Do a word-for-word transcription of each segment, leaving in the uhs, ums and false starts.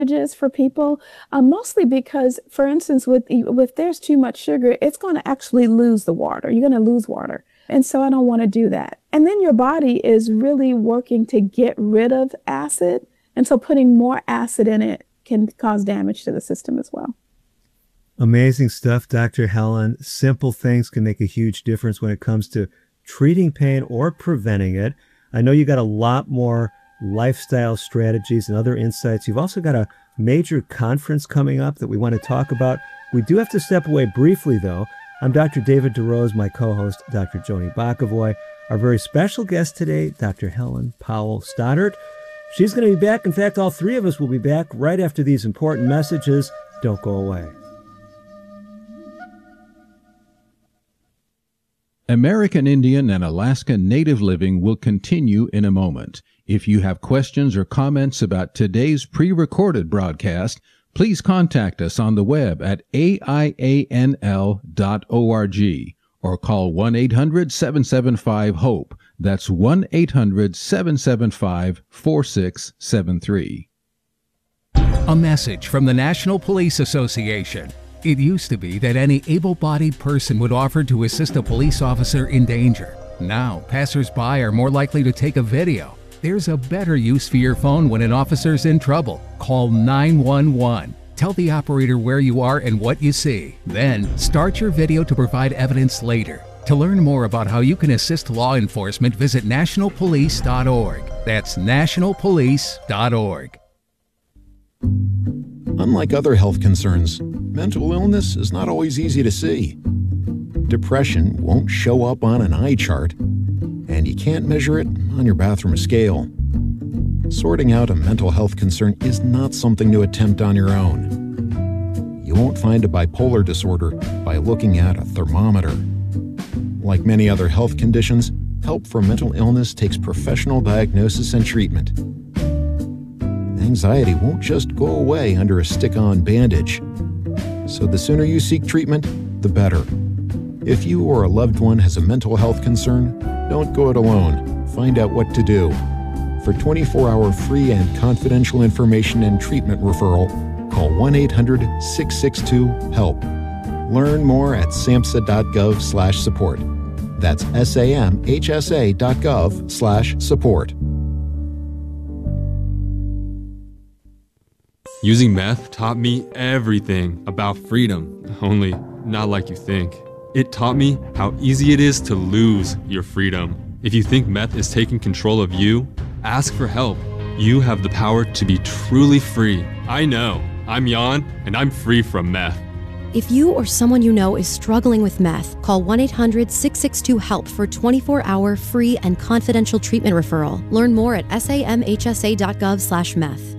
for people, uh, mostly because, for instance, with if there's too much sugar, it's going to actually lose the water. You're going to lose water. And so I don't want to do that. And then your body is really working to get rid of acid. And so putting more acid in it can cause damage to the system as well. Amazing stuff, Doctor Helen. Simple things can make a huge difference when it comes to treating pain or preventing it. I know you got a lot more lifestyle strategies and other insights. You've also got a major conference coming up that we want to talk about. We do have to step away briefly, though. I'm Doctor David DeRose, my co-host, Doctor Joni Bokovoy. Our very special guest today, Doctor Helen Powell Stoddart. She's going to be back. In fact, all three of us will be back right after these important messages. Don't go away. American Indian and Alaska Native Living will continue in a moment. If you have questions or comments about today's pre-recorded broadcast, please contact us on the web at A I A N L dot org or call one eight hundred seven seven five HOPE. That's one eight hundred seven seven five four six seven three. A message from the National Police Association. It used to be that any able-bodied person would offer to assist a police officer in danger. Now, passers-by are more likely to take a video. There's a better use for your phone when an officer's in trouble. Call nine one one. Tell the operator where you are and what you see. Then, start your video to provide evidence later. To learn more about how you can assist law enforcement, visit national police dot org. That's national police dot org. Unlike other health concerns, mental illness is not always easy to see. Depression won't show up on an eye chart, and you can't measure it on your bathroom scale. Sorting out a mental health concern is not something to attempt on your own. You won't find a bipolar disorder by looking at a thermometer. Like many other health conditions, help for mental illness takes professional diagnosis and treatment. Anxiety won't just go away under a stick-on bandage. So the sooner you seek treatment, the better. If you or a loved one has a mental health concern, don't go it alone. Find out what to do. For twenty-four hour free and confidential information and treatment referral, call one eight hundred six six two HELP. Learn more at samhsa dot gov slash support. That's S A M H S A dot gov slash support. Using meth taught me everything about freedom, only not like you think. It taught me how easy it is to lose your freedom. If you think meth is taking control of you, ask for help. You have the power to be truly free. I know. I'm Jan, and I'm free from meth. If you or someone you know is struggling with meth, call one eight hundred six six two HELP for twenty-four hour free and confidential treatment referral. Learn more at S A M H S A dot gov slash meth.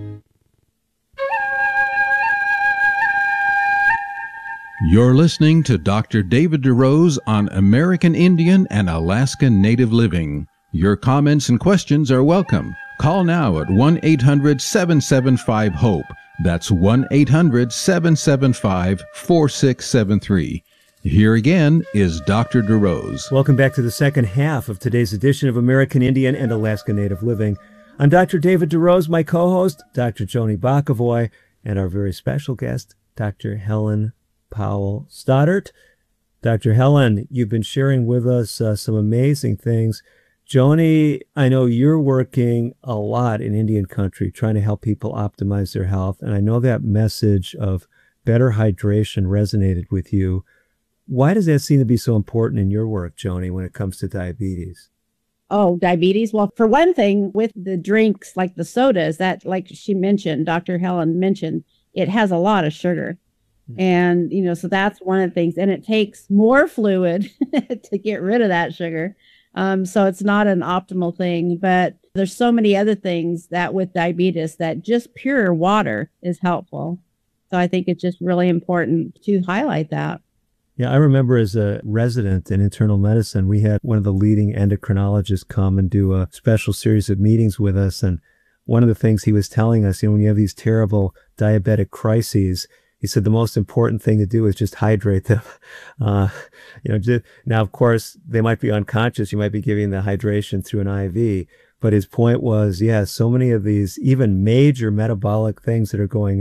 You're listening to Doctor David DeRose on American Indian and Alaska Native Living. Your comments and questions are welcome. Call now at one eight hundred seven seven five HOPE. That's one eight hundred seven seven five four six seven three. Here again is Doctor DeRose. Welcome back to the second half of today's edition of American Indian and Alaska Native Living. I'm Doctor David DeRose, my co-host, Doctor Joni Bokovoy, and our very special guest, Doctor Helen Powell Stoddart. Doctor Helen, you've been sharing with us uh, some amazing things. Joni, I know you're working a lot in Indian country trying to help people optimize their health, and I know that message of better hydration resonated with you. Why does that seem to be so important in your work, Joni, when it comes to diabetes? Oh, diabetes. Well, for one thing, with the drinks like the sodas, that, like she mentioned, Doctor Helen mentioned, it has a lot of sugar. And, you know, so that's one of the things. And it takes more fluid to get rid of that sugar. Um, so it's not an optimal thing. But there's so many other things that with diabetes that just pure water is helpful. So I think it's just really important to highlight that. Yeah, I remember as a resident in internal medicine, we had one of the leading endocrinologists come and do a special series of meetings with us. And one of the things he was telling us, you know, when you have these terrible diabetic crises, he said the most important thing to do is just hydrate them. Uh, you know, just, now, of course, they might be unconscious. You might be giving the hydration through an I V. But his point was, yeah, so many of these even major metabolic things that are going